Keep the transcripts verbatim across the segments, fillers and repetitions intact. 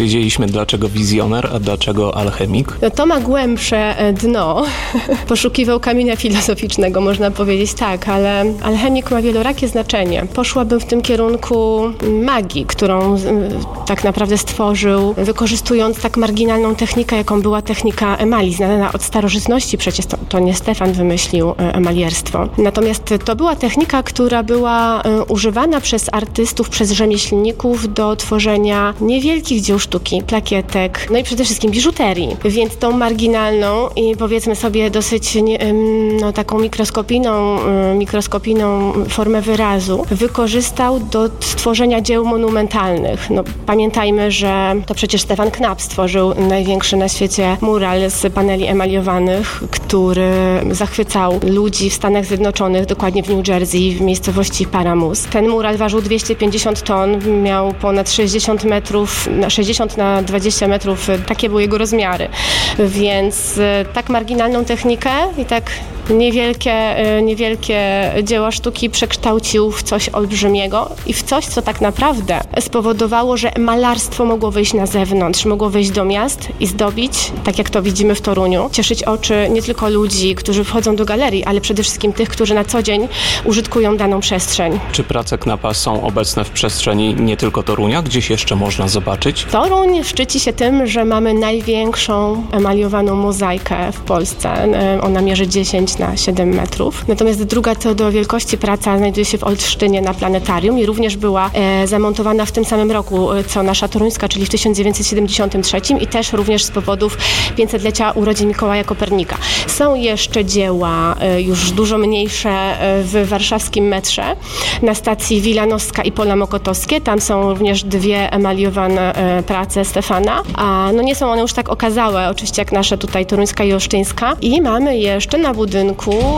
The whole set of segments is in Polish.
Powiedzieliśmy, dlaczego wizjoner, a dlaczego alchemik? No to ma głębsze dno. Poszukiwał kamienia filozoficznego, można powiedzieć tak, ale alchemik ma wielorakie znaczenie. Poszłabym w tym kierunku magii, którą tak naprawdę stworzył, wykorzystując tak marginalną technikę, jaką była technika emali, znana od starożytności. Przecież to, to nie Stefan wymyślił emalierstwo. Natomiast to była technika, która była używana przez artystów, przez rzemieślników do tworzenia niewielkich dzieł sztuki, plakietek, no i przede wszystkim biżuterii. Więc tą marginalną i powiedzmy sobie dosyć nie, no, taką mikroskopijną, mikroskopijną formę wyrazu wykorzystał do stworzenia dzieł monumentalnych. No, pamiętajmy, że to przecież Stefan Knapp stworzył największy na świecie mural z paneli emaliowanych, który zachwycał ludzi w Stanach Zjednoczonych, dokładnie w New Jersey, w miejscowości Paramus. Ten mural ważył dwieście pięćdziesiąt ton, miał ponad sześćdziesiąt metrów, sześćdziesiąt na dwadzieścia metrów, takie były jego rozmiary. Więc tak marginalną technikę i tak niewielkie, niewielkie dzieła sztuki przekształcił w coś olbrzymiego i w coś, co tak naprawdę spowodowało, że malarstwo mogło wyjść na zewnątrz, mogło wyjść do miast i zdobić, tak jak to widzimy w Toruniu, cieszyć oczy nie tylko ludzi, którzy wchodzą do galerii, ale przede wszystkim tych, którzy na co dzień użytkują daną przestrzeń. Czy prace Knappa są obecne w przestrzeni nie tylko Torunia? Gdzieś jeszcze można zobaczyć? Toruń szczyci się tym, że mamy największą emaliowaną mozaikę w Polsce. Ona mierzy dziesięć na siedem metrów. Natomiast druga co do wielkości praca znajduje się w Olsztynie na planetarium i również była e, zamontowana w tym samym roku, co nasza toruńska, czyli w tysiąc dziewięćset siedemdziesiątym trzecim i też również z powodów pięćsetlecia urodzin Mikołaja Kopernika. Są jeszcze dzieła e, już dużo mniejsze e, w warszawskim metrze na stacji Wilanowska i Pola Mokotowskie. Tam są również dwie emaliowane e, prace Stefana, a no nie są one już tak okazałe, oczywiście jak nasze tutaj toruńska i olsztyńska. I mamy jeszcze na budynku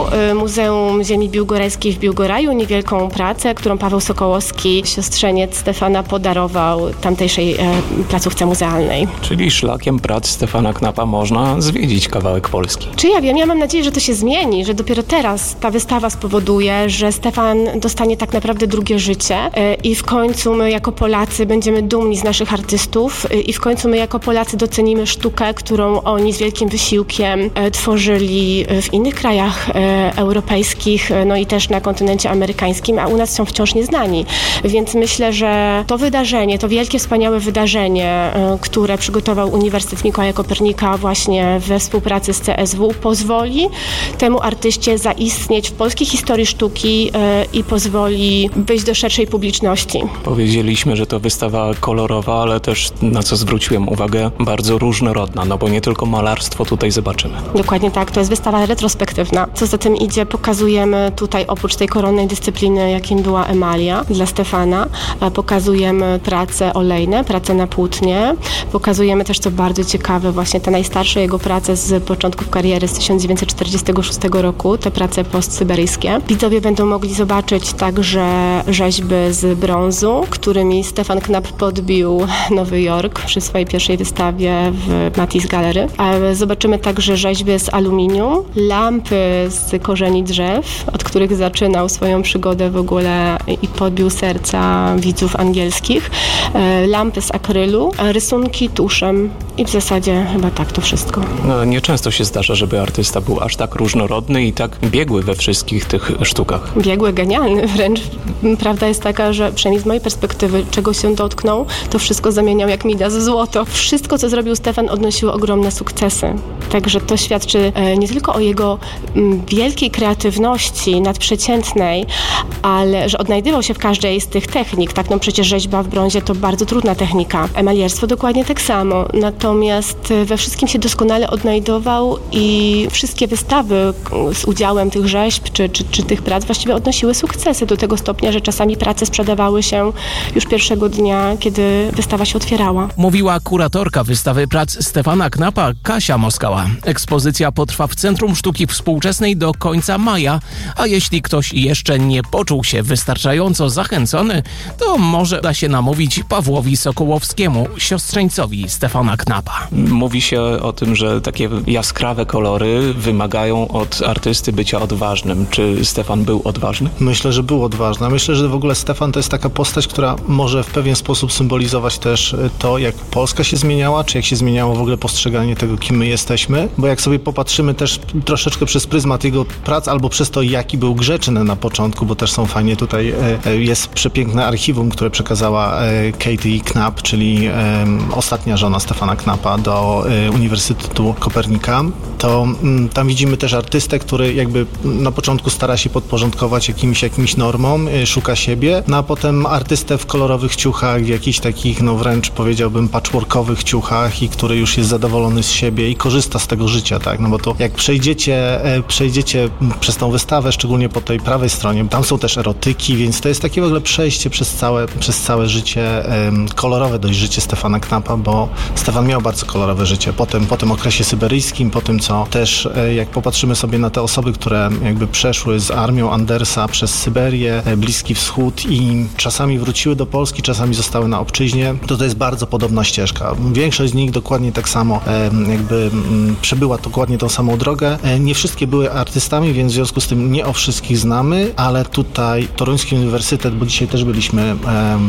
Muzeum Ziemi Biłgorajskiej w Biłgoraju niewielką pracę, którą Paweł Sokołowski, siostrzeniec Stefana, podarował tamtejszej e, placówce muzealnej. Czyli szlakiem prac Stefana Knappa można zwiedzić kawałek Polski. Czy ja wiem, ja mam nadzieję, że to się zmieni, że dopiero teraz ta wystawa spowoduje, że Stefan dostanie tak naprawdę drugie życie e, i w końcu my jako Polacy będziemy dumni z naszych artystów e, i w końcu my jako Polacy docenimy sztukę, którą oni z wielkim wysiłkiem e, tworzyli w innych krajach e, europejskich, no i też na kontynencie amerykańskim, a u nas są wciąż nieznani. Więc myślę, że to wydarzenie, to wielkie, wspaniałe wydarzenie, e, które przygotował Uniwersytet Mikołaja Kopernika właśnie we współpracy z C S W, pozwoli temu artyście zaistnieć w polskiej historii sztuki e, i pozwoli wyjść do szerszej publiczności. Powiedzieliśmy, że to wystawa kolorowa, ale też, na co zwróciłem uwagę, bardzo różnorodna, no bo nie tylko malarstwo tutaj zobaczymy. Dokładnie tak, to jest wystawa retrospektywna. Co za tym idzie, pokazujemy tutaj oprócz tej koronnej dyscypliny, jakim była emalia dla Stefana, pokazujemy prace olejne, prace na płótnie, pokazujemy też, co bardzo ciekawe, właśnie te najstarsze jego prace z początków kariery z tysiąc dziewięćset czterdziestego szóstego roku, te prace postsyberyjskie. Widzowie będą mogli zobaczyć także rzeźby z brązu, którymi Stefan Knapp podbił Nowy Jork przy swojej pierwszej wystawie w Matisse Gallery. Zobaczymy także rzeźby z aluminium, lampy z korzeni drzew, od których zaczynał swoją przygodę w ogóle i podbił serca widzów angielskich, lampy z akrylu, rysunki tuszem i w zasadzie chyba tak to wszystko. No, nieczęsto się zdarza, żeby artysta był aż tak różnorodny i tak biegły we wszystkich tych sztukach. Biegły, genialny wręcz. Prawda jest taka, że przynajmniej z mojej perspektywy, czego się dotknął, to wszystko zamieniał jak Midas w złoto. Wszystko, co zrobił Stefan, odnosiło ogromne sukcesy. Także to świadczy nie tylko o jego wielkiej kreatywności, nadprzeciętnej, ale że odnajdywał się w każdej z tych technik. Tak, no przecież rzeźba w brązie to bardzo trudna technika. Emalierstwo dokładnie tak samo. Natomiast we wszystkim się doskonale odnajdował i wszystkie wystawy z udziałem tych rzeźb czy, czy, czy tych prac właściwie odnosiły sukcesy do tego stopnia, że czasami prace sprzedawały się już pierwszego dnia, kiedy wystawa się otwierała. Mówiła kuratorka wystawy prac Stefana Knappa, Kasia Moskała. Ekspozycja potrwa w Centrum Sztuki Współczesnej do końca maja, a jeśli ktoś jeszcze nie poczuł się wystarczająco zachęcony, to może da się namówić Pawłowi Sokołowskiemu, siostrzeńcowi Stefana Knappa. Mówi się o tym, że takie jaskrawe kolory wymagają od artysty bycia odważnym. Czy Stefan był odważny? Myślę, że był odważny. Myślę, że w ogóle Stefan to jest taka postać, która może w pewien sposób symbolizować też to, jak Polska się zmieniała, czy jak się zmieniało w ogóle postrzeganie tego, kim my jesteśmy, bo jak sobie popatrzymy też troszeczkę przez pryzmat jego prac, albo przez to, jaki był grzeczny na początku, bo też są fajnie tutaj, jest przepiękne archiwum, które przekazała Katie Knapp, czyli ostatnia żona Stefana Knappa do Uniwersytetu Kopernika, to tam widzimy też artystę, który jakby na początku stara się podporządkować jakimś, jakimś normom, szuka siebie, no a potem artystę w kolorowych ciuchach, w jakichś takich, no wręcz powiedziałbym patchworkowych ciuchach i który już jest zadowolony z siebie i korzysta z tego życia, tak, no bo to jak przejdziecie, przejdziecie przez tą wystawę, szczególnie po tej prawej stronie, tam są też erotyki, więc to jest takie w ogóle przejście przez całe, przez całe życie, kolorowe dość życie Stefana Knappa, bo Stefan miał bardzo kolorowe życie. Potem, po tym okresie syberyjskim, po tym, co też, jak popatrzymy sobie na te osoby, które jakby przeszły z armią Andersa przez Syberię, Bliski Wschód i czasami wróciły do Polski, czasami zostały na obczyźnie, to to jest bardzo podobna ścieżka. Większość z nich dokładnie tak samo jakby przebyła dokładnie tą samą drogę. Nie wszystkie były artystami, więc w związku z tym nie o wszystkich znamy, ale tutaj Toruński Uniwersytet, bo dzisiaj też byliśmy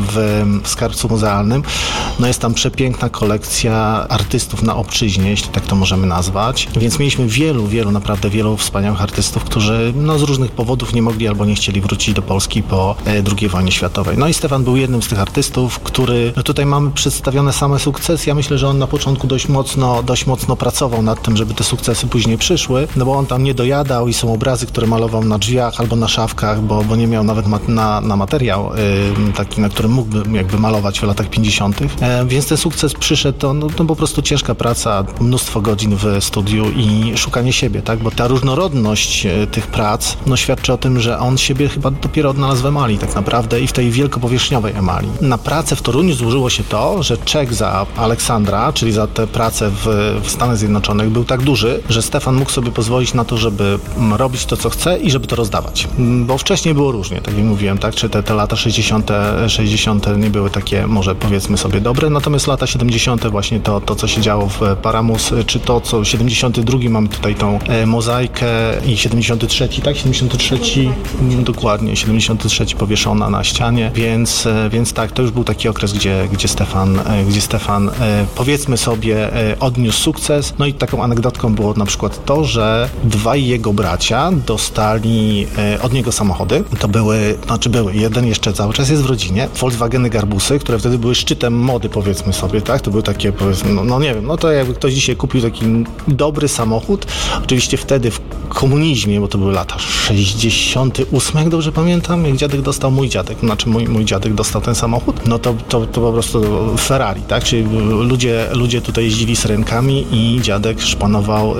w skarbcu muzealnym, no jest tam przepiękna kolekcja artystów na obczyźnie, jeśli tak to możemy nazwać. Więc mieliśmy wielu, wielu, naprawdę wielu wspaniałych artystów, którzy no, z różnych powodów nie mogli albo nie chcieli wrócić do Polski po drugiej wojnie światowej. No i Stefan był jednym z tych artystów, który, no tutaj mamy przedstawione same sukcesy. Ja myślę, że on na początku dość mocno, dość mocno pracował nad tym, żeby te sukcesy później przyszły, no bo on tam nie dojadał i są obrazy, które malował na drzwiach albo na szafkach, bo, bo nie miał nawet mat- na, na materiał yy, taki, na którym mógłby jakby malować w latach pięćdziesiątych. E, więc ten sukces przyszedł, to no, no po prostu ciężka praca, mnóstwo godzin w studiu i szukanie siebie, tak, bo ta różnorodność e, tych prac, no świadczy o tym, że on siebie chyba dopiero odnalazł w emali tak naprawdę i w tej wielkopowierzchniowej emali. Na pracę w Toruniu złożyło się to, że czek za Aleksandra, czyli za tę pracę w, w Stanach Zjednoczonych był tak duży, że Stefan mógł sobie pozwolić na to, żeby robić to, co chce i żeby to rozdawać. Bo wcześniej było różnie, tak jak mówiłem, tak, czy te, te lata sześćdziesiąte, sześćdziesiąte nie były takie, może powiedzmy sobie, dobre, natomiast lata siedemdziesiąte właśnie to, to co się działo w Paramus, czy to, co siedemdziesiąty drugi mamy tutaj tą e, mozaikę i siedemdziesiąty trzeci, tak, siedemdziesiąty trzeci, mm, dokładnie, siedemdziesiąty trzeci powieszona na ścianie, więc, e, więc tak, to już był taki okres, gdzie, gdzie Stefan, e, gdzie Stefan e, powiedzmy sobie e, odniósł sukces, no i taką anegdotką było na przykład to, że dwaj jego bracia dostali e, od niego samochody, to były, znaczy były, jeden jeszcze cały czas jest w rodzinie, Volkswageny Garbusy, które wtedy były szczytem mody, powiedzmy sobie, tak, to były takie, powiedzmy, no, no nie wiem, no to jakby ktoś dzisiaj kupił taki dobry samochód, oczywiście wtedy w komunizmie, bo to były lata sześćdziesiąte ósme, jak dobrze pamiętam, jak dziadek dostał, mój dziadek, znaczy mój, mój dziadek dostał ten samochód, no to, to, to po prostu Ferrari, tak, czyli ludzie, ludzie tutaj jeździli z rękami i dziadek szpanował y,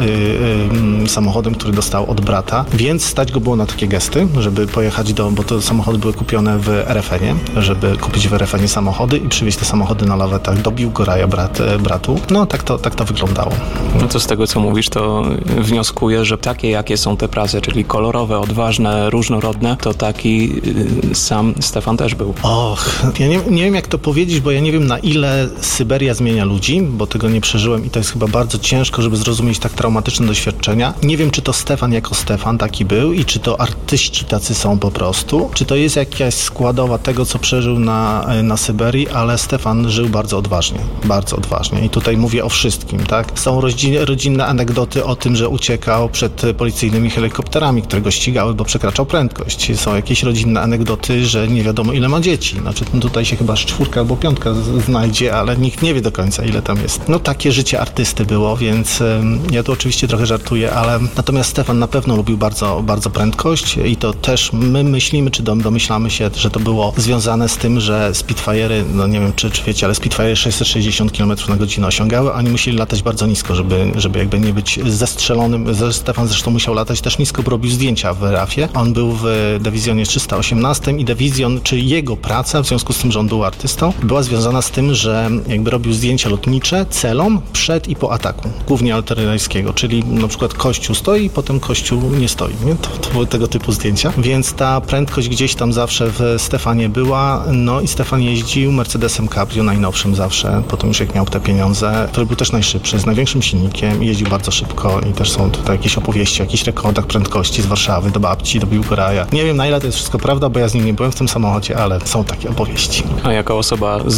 y, samochodem, który dostał od brata, więc stać go było na takie gesty, żeby pojechać do, bo to samochody były kupione w er ef enie, żeby kupić w er ef enie samochody i przywieźć te samochody na lawetach do Biłgoraja brat, bratu. No tak to, tak to wyglądało. No to z tego, co mówisz, to wnioskuję, że takie, jakie są te prace, czyli kolorowe, odważne, różnorodne, to taki sam Stefan też był. Och, ja nie, nie wiem, jak to powiedzieć, bo ja nie wiem, na ile Syberia zmienia ludzi, bo tego nie przeżyłem i to jest chyba bardzo ciężko, żeby zrozumieć tak traumatyczne doświadczenia. Nie wiem, czy to Stefan jako Stefan taki był i czy to artyści tacy są po prostu, czy to jest jakaś składowa tego, co przeżył na, na Syberii, ale Stefan żył bardzo odważnie, bardzo odważnie i tutaj mówię o wszystkim, tak? Są rodzinne, rodzinne anegdoty o tym, że uciekał przed policyjnymi helikopterami, które go ścigały, bo przekraczał prędkość. Są jakieś rodzinne anegdoty, że nie wiadomo, ile ma dzieci. Znaczy tutaj się chyba czwórka albo piątka z- znajdzie, ale nikt nie wie do końca, ile tam jest. No takie życie artysty było, więc ym, ja tu oczywiście trochę żartuję, ale natomiast Stefan na pewno lubił bardzo, bardzo prędkość i to też my myślimy, czy domyślamy się, że to było związane z tym, że Spitfire'y, no nie wiem, czy, czy wiecie, ale Spitfire'y sześćset sześćdziesiąt kilometrów na godzinę osiągały, a oni musieli latać bardzo nisko, żeby, żeby jakby nie być zestrzelonym. Stefan zresztą musiał latać też nisko, bo robił zdjęcia w rafie. On był w dywizjonie trzysta osiemnaście i dywizjon, czy jego praca, w związku z tym, że on był artystą, była związana z tym, że jakby robił zdjęcia lotnicze celom przed i po ataku, głównie artyleryjskiego, czyli na przykład kościół stoi i potem kościół nie stoi. Nie? To, to były tego typu zdjęcia, więc ta prędkość gdzieś tam zawsze w Stefanie była, no i Stefan jeździł Mercedesem Cabrio, najnowszym zawsze, potem już jak miał te pieniądze, który był też najszybszy, z największym silnikiem i jeździł bardzo szybko i też są tutaj jakieś opowieści o jakichś rekordach prędkości z Warszawy do Babci, do Biłgoraja. Nie wiem, na ile to jest wszystko prawda, bo ja z nim nie byłem w tym samochodzie, ale są takie opowieści. A jako osoba z rodziny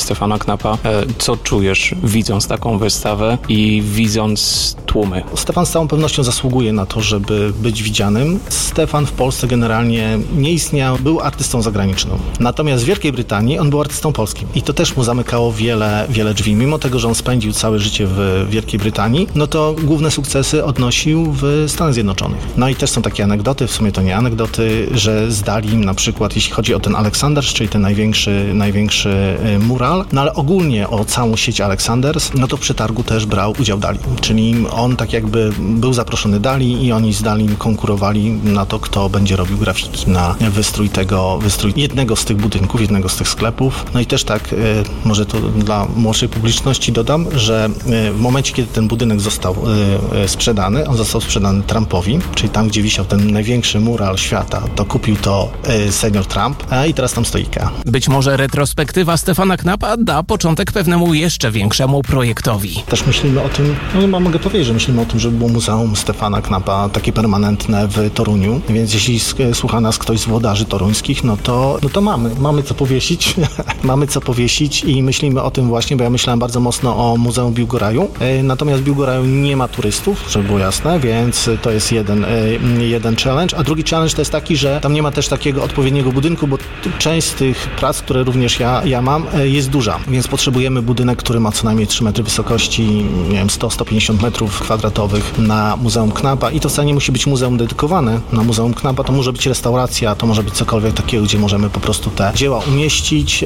Stefana Knapa. Co czujesz, widząc taką wystawę i widząc tłumy? Stefan z całą pewnością zasługuje na to, żeby być widzianym. Stefan w Polsce generalnie nie istniał, był artystą zagraniczną. Natomiast w Wielkiej Brytanii on był artystą polskim. I to też mu zamykało wiele, wiele drzwi. Mimo tego, że on spędził całe życie w Wielkiej Brytanii, no to główne sukcesy odnosił w Stanach Zjednoczonych. No i też są takie anegdoty, w sumie to nie anegdoty, że zdali im na przykład, jeśli chodzi o ten Aleksanders, czyli ten największy, największy mural, no ale ogólnie o całą sieć Aleksanders, no to w przetargu też brał udział Dali. Czyli on tak jakby był zaproszony Dali i oni z Dali konkurowali na to, kto będzie robił grafiki na wystrój tego, wystrój jednego z tych budynków, jednego z tych sklepów. No i też tak, y, może to dla młodszej publiczności dodam, że y, w momencie, kiedy ten budynek został y, y, sprzedany, on został sprzedany Trumpowi, czyli tam, gdzie wisiał ten największy mural świata, to kupił to y, senior Trump, a i teraz tam stoi Ikea. Być może retrospektywa Stefana Knapa da początek pewnemu jeszcze większemu projektowi. Też myślimy o tym, no mogę powiedzieć, że myślimy o tym, żeby było Muzeum Stefana Knapa takie permanentne w Toruniu, więc jeśli słucha nas ktoś z włodarzy toruńskich, no to, no to mamy, mamy co powiesić, mamy co powiesić i myślimy o tym właśnie, bo ja myślałem bardzo mocno o Muzeum Biłgoraju, natomiast w Biłgoraju nie ma turystów, żeby było jasne, więc to jest jeden, jeden challenge, a drugi challenge to jest taki, że tam nie ma też takiego odpowiedniego budynku, bo część z tych prac, które również ja, ja mam, jest duża, więc potrzebujemy budynek, który ma co najmniej trzy metry wysokości, nie wiem, sto do stu pięćdziesięciu metrów kwadratowych na Muzeum Knapa i to wcale nie musi być muzeum dedykowane na Muzeum Knapa, to może być restauracja, to może być cokolwiek takiego, gdzie możemy po prostu te dzieła umieścić,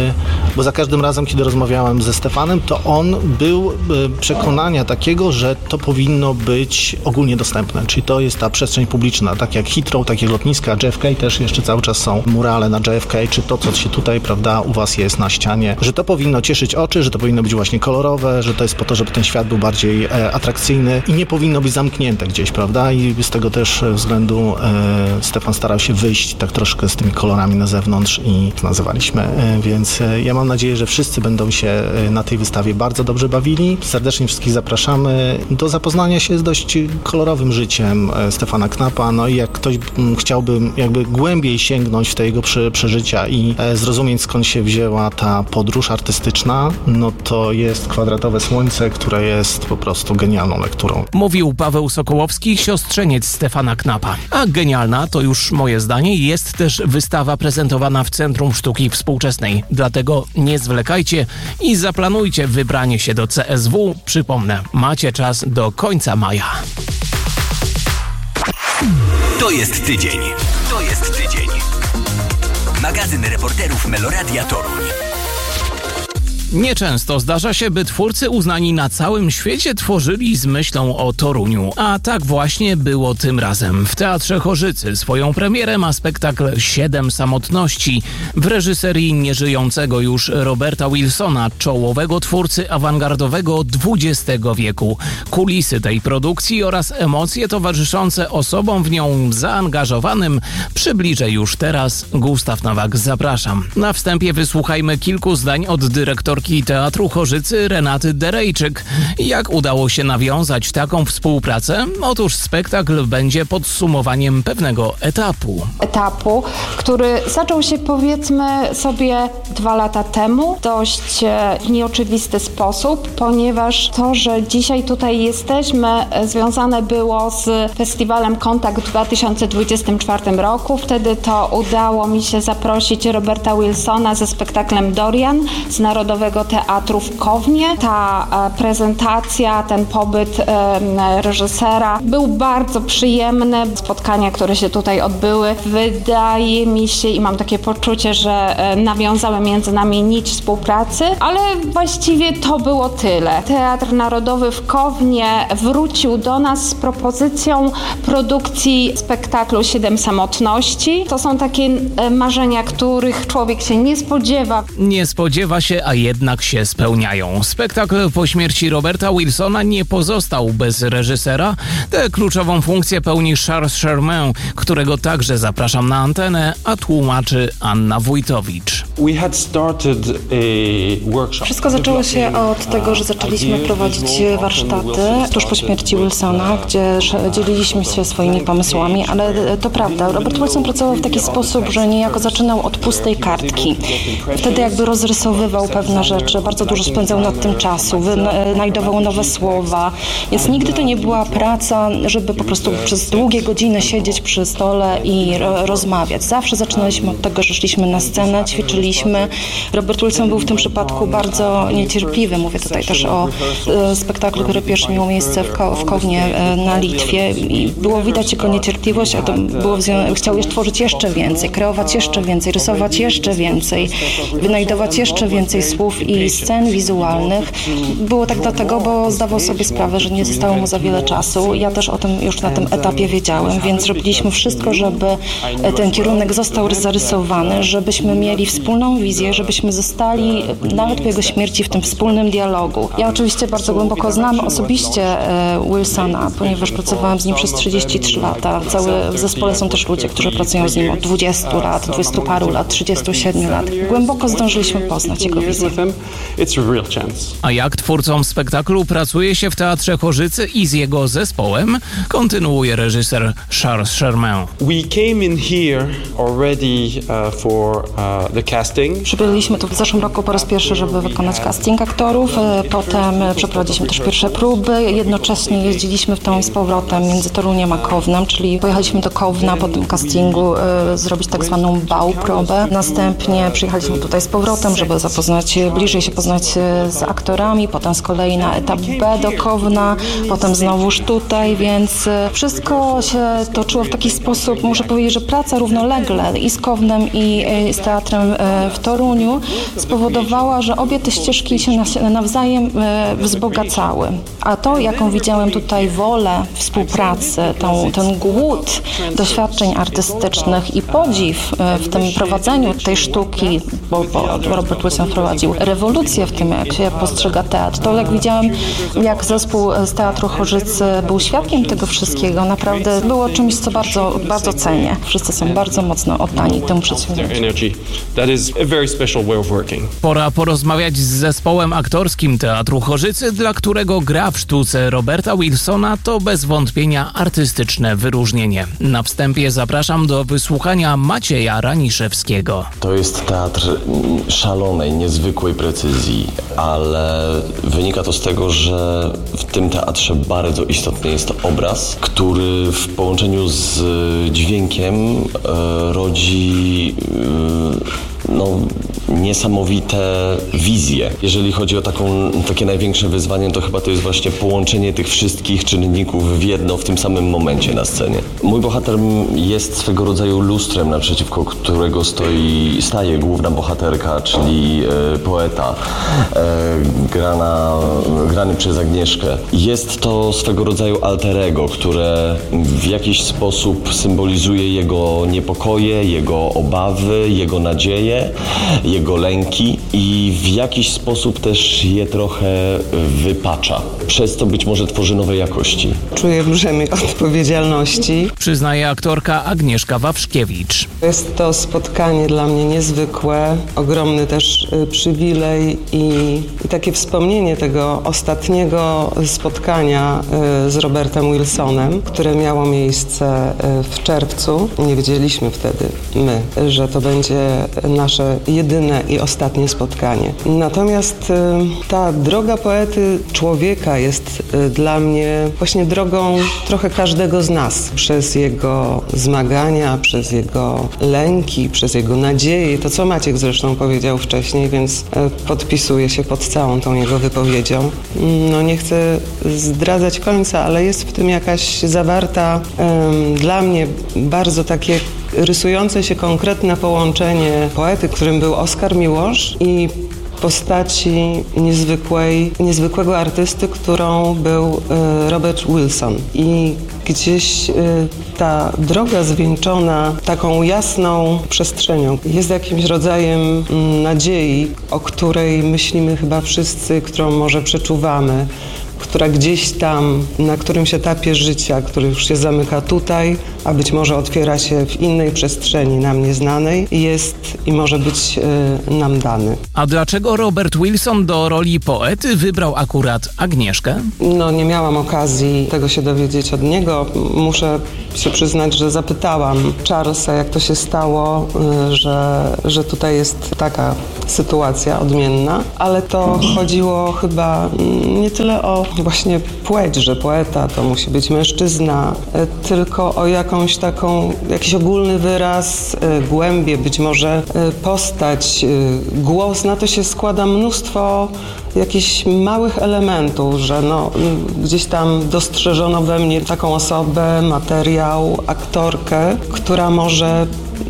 bo za każdym razem, kiedy rozmawiałem ze Stefanem, to on był przekonania takiego, że to powinno być ogólnie dostępne, czyli to jest ta przestrzeń publiczna, tak jak Heathrow, tak jak lotniska, J F K też jeszcze cały czas są murale na J F K, czy to, co się tutaj, prawda, u was jest na ścianie, że to powinno cieszyć oczy, że to powinno być właśnie kolorowe, że to jest po to, żeby ten świat był bardziej e, atrakcyjny i nie powinno być zamknięte gdzieś, prawda, i z tego też względu e, Stefan starał się wyjść tak troszkę z tymi kolorami na zewnątrz i to nazywaliśmy, e, więc e, ja mam nadzieję, że wszyscy będą się e, na tej wystawie bardzo dobrze bawili. Serdecznie wszystkich zapraszamy do zapoznania się z dość kolorowym życiem e, Stefana Knapa, no i jak ktoś m, chciałby jakby głębiej sięgnąć w te jego prze, przeżycia i e, zrozumieć, skąd się wzięła ta podróż artystyczna, no to jest Kwadratowe Słońce, które jest po prostu genialną lekturą. Mówił Paweł Sokołowski, siostrzeniec Stefana Knapa. A genialna, to już moje zdanie, jest też wystawa prezentowana w Centrum Sztuki Współczesnej. Dlatego nie zwlekajcie i zaplanujcie wybranie się do C S W. Przypomnę, macie czas do końca maja. To jest tydzień. To jest tydzień. Magazyn reporterów Meloradia Toruń. Nieczęsto zdarza się, by twórcy uznani na całym świecie tworzyli z myślą o Toruniu. A tak właśnie było tym razem. W Teatrze Chorzycy swoją premierę ma spektakl Siedem Samotności w reżyserii nieżyjącego już Roberta Wilsona, czołowego twórcy awangardowego dwudziestego wieku. Kulisy tej produkcji oraz emocje towarzyszące osobom w nią zaangażowanym przybliżę już teraz. Gustaw Nowak, zapraszam. Na wstępie wysłuchajmy kilku zdań od dyrektorki Teatru Chorzycy Renaty Derejczyk. Jak udało się nawiązać taką współpracę? Otóż spektakl będzie podsumowaniem pewnego etapu. Etapu, który zaczął się, powiedzmy sobie, dwa lata temu w dość w nieoczywisty sposób, ponieważ to, że dzisiaj tutaj jesteśmy, związane było z festiwalem Kontakt w dwa tysiące dwudziestym czwartym roku. Wtedy to udało mi się zaprosić Roberta Wilsona ze spektaklem Dorian z Narodowego Teatru w Kownie. Ta e, prezentacja, ten pobyt e, reżysera był bardzo przyjemny. Spotkania, które się tutaj odbyły, wydaje mi się i mam takie poczucie, że e, nawiązały między nami nić współpracy, ale właściwie to było tyle. Teatr Narodowy w Kownie wrócił do nas z propozycją produkcji spektaklu Siedem Samotności. To są takie e, marzenia, których człowiek się nie spodziewa. Nie spodziewa się, a jednak się spełniają. Spektakl po śmierci Roberta Wilsona nie pozostał bez reżysera. Tę kluczową funkcję pełni Charles Germain, którego także zapraszam na antenę, a tłumaczy Anna Wójtowicz. Wszystko zaczęło się od tego, że zaczęliśmy prowadzić warsztaty tuż po śmierci Wilsona, gdzie dzieliliśmy się swoimi pomysłami, ale to prawda, Robert Wilson pracował w taki sposób, że niejako zaczynał od pustej kartki. Wtedy jakby rozrysowywał pewne rzeczy, bardzo dużo spędzał nad tym czasu, wynajdował nowe słowa, więc nigdy to nie była praca, żeby po prostu przez długie godziny siedzieć przy stole i rozmawiać. Zawsze zaczynaliśmy od tego, że szliśmy na scenę, ćwiczyliśmy. Robert Wilson był w tym przypadku bardzo niecierpliwy. Mówię tutaj też o e, spektaklu, który pierwszy miał miejsce w, Ko- w Kownie e, na Litwie i było widać jego niecierpliwość, a to było wzio- chciał jeszcze tworzyć jeszcze więcej, kreować jeszcze więcej, rysować jeszcze więcej, wynajdować jeszcze więcej słów i scen wizualnych. Było tak dlatego, bo zdawał sobie sprawę, że nie zostało mu za wiele czasu. Ja też o tym już na tym etapie wiedziałem, więc robiliśmy wszystko, żeby ten kierunek został zarysowany, żebyśmy mieli wspólną wizję, żebyśmy zostali nawet po jego śmierci w tym wspólnym dialogu. Ja oczywiście bardzo głęboko znam osobiście Wilsona, ponieważ pracowałam z nim przez trzydzieści trzy lata. Cały w zespole są też ludzie, którzy pracują z nim od dwudziestu lat, dwudziestu paru lat, trzydziestu siedmiu lat. Głęboko zdążyliśmy poznać jego wizję. A jak twórcom spektaklu pracuje się w Teatrze Chorzycy i z jego zespołem, kontynuuje reżyser Charles Germain. We came in here already uh, for uh, the casting. Przybyliśmy tu w zeszłym roku po raz pierwszy, żeby wykonać casting aktorów. Potem przeprowadziliśmy też pierwsze próby. Jednocześnie jeździliśmy w tą z powrotem między Toruniem a Kownem, czyli pojechaliśmy do Kowna po tym castingu y, zrobić tak zwaną bał próbę. Następnie przyjechaliśmy tutaj z powrotem, żeby zapoznać, bliżej się poznać z aktorami. Potem z kolei na etap B do Kowna, potem znowuż tutaj, więc wszystko się toczyło w taki sposób, muszę powiedzieć, że praca równolegle i z Kownem i z teatrem w Toruniu spowodowała, że obie te ścieżki się nawzajem wzbogacały. A to, jaką widziałem tutaj wolę współpracy, tą, ten głód doświadczeń artystycznych i podziw w tym prowadzeniu tej sztuki, bo, bo Robert Wilson prowadził rewolucję w tym, jak się postrzega teatr. To, jak widziałem, jak zespół z Teatru Chorzycy był świadkiem tego wszystkiego, naprawdę było czymś, co bardzo, bardzo cenię. Wszyscy są bardzo mocno oddani temu przedsięwzięciu. Pora porozmawiać z zespołem aktorskim Teatru Chorzycy, dla którego gra w sztuce Roberta Wilsona to bez wątpienia artystyczne wyróżnienie. Na wstępie zapraszam do wysłuchania Macieja Raniszewskiego. To jest teatr szalonej, niezwykłej precyzji, ale wynika to z tego, że w tym teatrze bardzo istotny jest obraz, który w połączeniu z dźwiękiem e, rodzi e, no, niesamowite wizje. Jeżeli chodzi o taką, takie największe wyzwanie, to chyba to jest właśnie połączenie tych wszystkich czynników w jedno w tym samym momencie na scenie. Mój bohater jest swego rodzaju lustrem, naprzeciwko którego stoi, staje główna bohaterka, czyli e, poeta, e, grana, grany przez Agnieszkę. Jest to swego rodzaju alter ego, które w jakiś sposób symbolizuje jego niepokoje, jego obawy, jego nadzieje, jego lęki i w jakiś sposób też je trochę wypacza. Przez to być może tworzy nowe jakości. Czuję brzemię odpowiedzialności. Przyznaje aktorka Agnieszka Wawrzkiewicz. Jest to spotkanie dla mnie niezwykłe, ogromny też przywilej i, i takie wspomnienie tego ostatniego spotkania z Robertem Wilsonem, które miało miejsce w czerwcu. Nie wiedzieliśmy wtedy my, że to będzie nasze jedyne i ostatnie spotkanie. Natomiast ta droga poety, człowieka jest dla mnie właśnie drogą trochę każdego z nas. Przez jego zmagania, przez jego lęki, przez jego nadzieje. To, co Maciek zresztą powiedział wcześniej, więc podpisuję się pod całą tą jego wypowiedzią. No nie chcę zdradzać końca, ale jest w tym jakaś zawarta um, dla mnie bardzo takie rysujące się konkretne połączenie poety, którym był Oskar Miłosz, i postaci niezwykłej, niezwykłego artysty, którą był Robert Wilson. I gdzieś ta droga zwieńczona taką jasną przestrzenią jest jakimś rodzajem nadziei, o której myślimy chyba wszyscy, którą może przeczuwamy, która gdzieś tam na którymś etapie życia, który już się zamyka tutaj, a być może otwiera się w innej przestrzeni nam nieznanej, jest i może być y, nam dany. A dlaczego Robert Wilson do roli poety wybrał akurat Agnieszkę? No, nie miałam okazji tego się dowiedzieć od niego. Muszę się przyznać, że zapytałam Charlesa, jak to się stało, y, że, że tutaj jest taka sytuacja odmienna, ale to chodziło chyba nie tyle o właśnie płeć, że poeta to musi być mężczyzna, y, tylko o jakąś taką, jakiś ogólny wyraz, y, głębię, być może y, postać, y, głos. Na to się składa mnóstwo jakichś małych elementów, że no, gdzieś tam dostrzeżono we mnie taką osobę, materiał, aktorkę, która może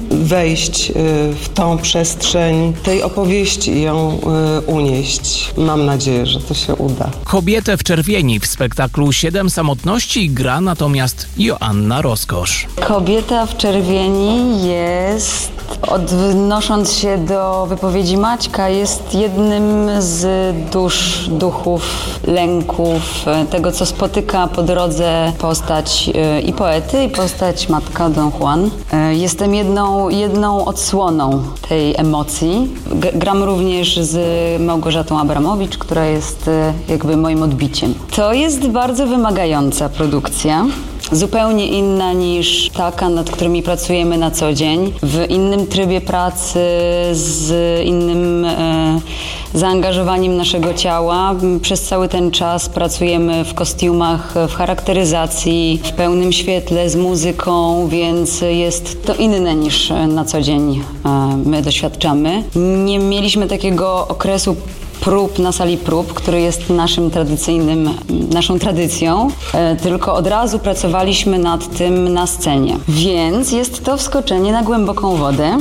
wejść w tą przestrzeń tej opowieści i ją unieść. Mam nadzieję, że to się uda. Kobietę w czerwieni w spektaklu Siedem samotności gra natomiast Joanna Rozkosz. Kobieta w czerwieni jest, odnosząc się do wypowiedzi Maćka, jest jednym z dusz, duchów, lęków, tego, co spotyka po drodze postać i poety, i postać matka Don Juan. Jestem jedną, jedną odsłoną tej emocji. Gram również z Małgorzatą Abramowicz, która jest jakby moim odbiciem. To jest bardzo wymagająca produkcja. Zupełnie inna niż taka, nad którymi pracujemy na co dzień. W innym trybie pracy, z innym e, zaangażowaniem naszego ciała. Przez cały ten czas pracujemy w kostiumach, w charakteryzacji, w pełnym świetle, z muzyką, więc jest to inne niż na co dzień e, my doświadczamy. Nie mieliśmy takiego okresu prób na sali prób, który jest naszym tradycyjnym, naszą tradycją, e, tylko od razu pracowaliśmy nad tym na scenie. Więc jest to wskoczenie na głęboką wodę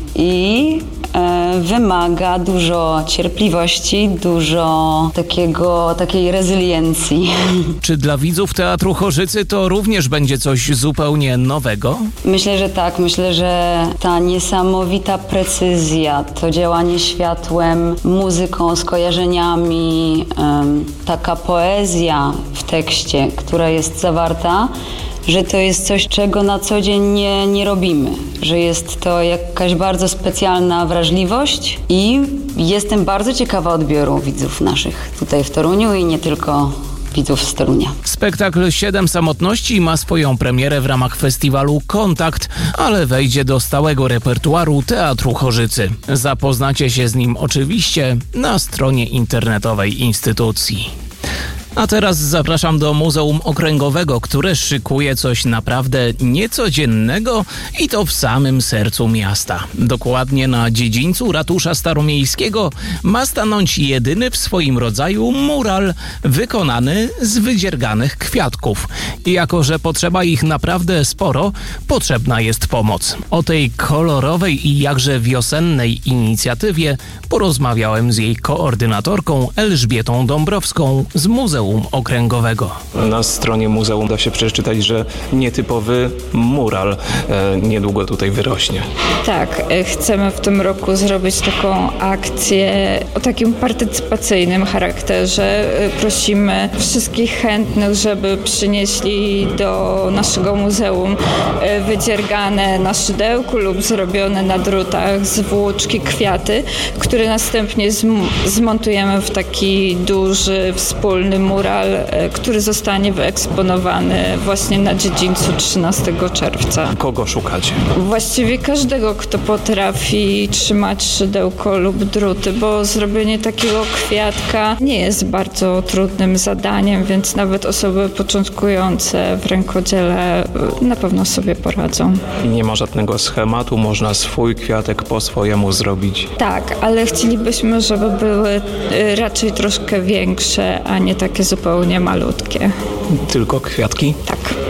i e, wymaga dużo cierpliwości, dużo takiego, takiej rezyliencji. Czy dla widzów Teatru Chorzycy to również będzie coś zupełnie nowego? Myślę, że tak. Myślę, że ta niesamowita precyzja, to działanie światłem, muzyką, skojarzeniami, taka poezja w tekście, która jest zawarta, że to jest coś, czego na co dzień nie, nie robimy, że jest to jakaś bardzo specjalna wrażliwość i jestem bardzo ciekawa odbioru widzów naszych tutaj w Toruniu i nie tylko widzów z Torunia. Spektakl Siedem samotności ma swoją premierę w ramach festiwalu Kontakt, ale wejdzie do stałego repertuaru Teatru Chorzycy. Zapoznacie się z nim oczywiście na stronie internetowej instytucji. A teraz zapraszam do Muzeum Okręgowego, które szykuje coś naprawdę niecodziennego i to w samym sercu miasta. Dokładnie na dziedzińcu ratusza staromiejskiego ma stanąć jedyny w swoim rodzaju mural wykonany z wydzierganych kwiatków. I jako że potrzeba ich naprawdę sporo, potrzebna jest pomoc. O tej kolorowej i jakże wiosennej inicjatywie porozmawiałem z jej koordynatorką Elżbietą Dąbrowską z Muzeum Okręgowego. Na stronie muzeum da się przeczytać, że nietypowy mural e, niedługo tutaj wyrośnie. Tak, chcemy w tym roku zrobić taką akcję o takim partycypacyjnym charakterze. Prosimy wszystkich chętnych, żeby przynieśli do naszego muzeum wydziergane na szydełku lub zrobione na drutach z włóczki kwiaty, które następnie zm- zmontujemy w taki duży, wspólny mural, który zostanie wyeksponowany właśnie na dziedzińcu trzynastego czerwca. Kogo szukacie? Właściwie każdego, kto potrafi trzymać szydełko lub druty, bo zrobienie takiego kwiatka nie jest bardzo trudnym zadaniem, więc nawet osoby początkujące w rękodziele na pewno sobie poradzą. I nie ma żadnego schematu, można swój kwiatek po swojemu zrobić. Tak, ale chcielibyśmy, żeby były raczej troszkę większe, a nie takie zupełnie malutkie. Tylko kwiatki? Tak.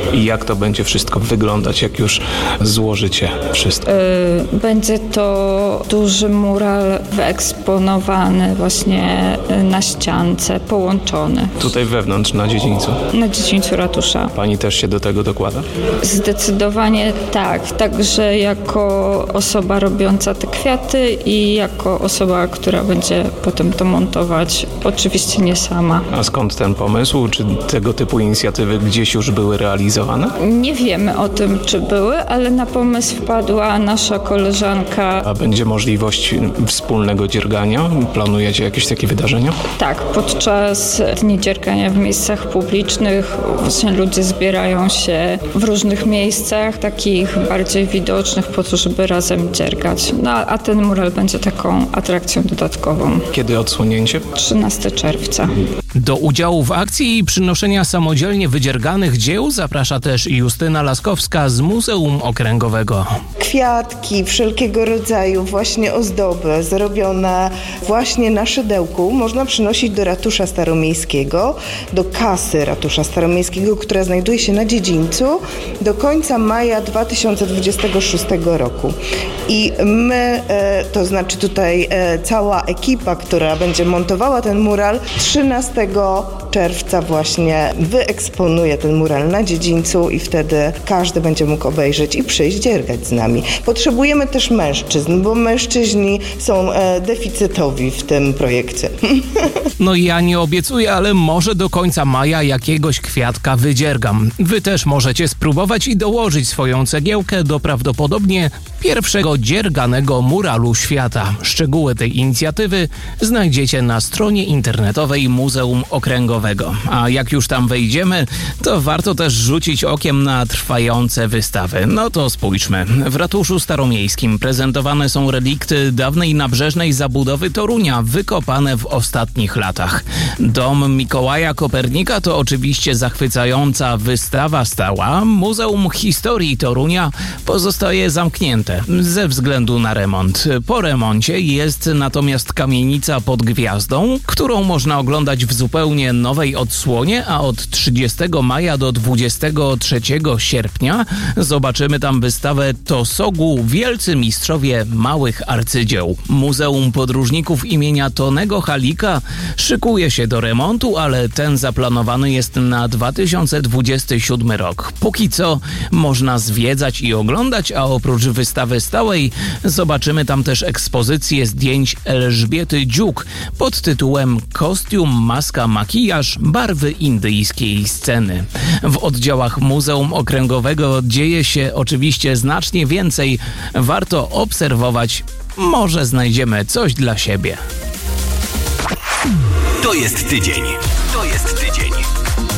I jak to będzie wszystko wyglądać, jak już złożycie wszystko? Yy, będzie to duży mural wyeksponowany właśnie na ściance, połączony. Tutaj wewnątrz, na dziedzińcu? Na dziedzińcu ratusza. Pani też się do tego dokłada? Zdecydowanie tak. Także jako osoba robiąca te kwiaty i jako osoba, która będzie potem to montować. Oczywiście nie sama. A skąd ten pomysł? Czy tego typu inicjatywy gdzieś już były realizowane? Nie wiemy o tym, czy były, ale na pomysł wpadła nasza koleżanka. A będzie możliwość wspólnego dziergania? Planujecie jakieś takie wydarzenia? Tak, podczas dni dziergania w miejscach publicznych właśnie ludzie zbierają się w różnych miejscach, takich bardziej widocznych, po to, żeby razem dziergać. No a ten mural będzie taką atrakcją dodatkową. Kiedy odsłonięcie? trzynastego czerwca. Do udziału w akcji i przynoszenia samodzielnie wydzierganych dzieł zaprasza też Justyna Laskowska z Muzeum Okręgowego. Kwiatki wszelkiego rodzaju, właśnie ozdoby zrobione właśnie na szydełku można przynosić do ratusza staromiejskiego, do kasy ratusza staromiejskiego, która znajduje się na dziedzińcu do końca maja dwa tysiące dwudziestego szóstego roku. I my, to znaczy tutaj cała ekipa, która będzie montowała ten mural, trzynastego czerwca właśnie wyeksponuje ten mural na dziedzińcu i wtedy każdy będzie mógł obejrzeć i przyjść dziergać z nami. Potrzebujemy też mężczyzn, bo mężczyźni są e, deficytowi w tym projekcie. No ja nie obiecuję, ale może do końca maja jakiegoś kwiatka wydziergam. Wy też możecie spróbować i dołożyć swoją cegiełkę do prawdopodobnie pierwszego dzierganego muralu świata. Szczegóły tej inicjatywy znajdziecie na stronie internetowej Muzeum Okręgowego. A jak już tam wejdziemy, to warto też rzucić okiem na trwające wystawy. No to spójrzmy. W ratuszu staromiejskim prezentowane są relikty dawnej nabrzeżnej zabudowy Torunia, wykopane w ostatnich latach. Dom Mikołaja Kopernika to oczywiście zachwycająca wystawa stała. Muzeum Historii Torunia pozostaje zamknięte ze względu na remont. Po remoncie jest natomiast kamienica pod gwiazdą, którą można oglądać w zupełnie nowej odsłonie, a od trzydziestego maja do dwudziestego trzeciego sierpnia zobaczymy tam wystawę Tosogu Wielcy Mistrzowie Małych Arcydzieł. Muzeum Podróżników imienia Tonego Halika szykuje się do remontu, ale ten zaplanowany jest na dwa tysiące dwudziesty siódmy rok. Póki co można zwiedzać i oglądać, a oprócz wystawy stałej zobaczymy tam też ekspozycję zdjęć Elżbiety Dziuk pod tytułem Kostium, maska, makijaż, barwy indyjskiej sceny. W oddziałach Muzeum Okręgowego dzieje się oczywiście znacznie więcej. Warto obserwować, może znajdziemy coś dla siebie. To jest tydzień. To jest tydzień.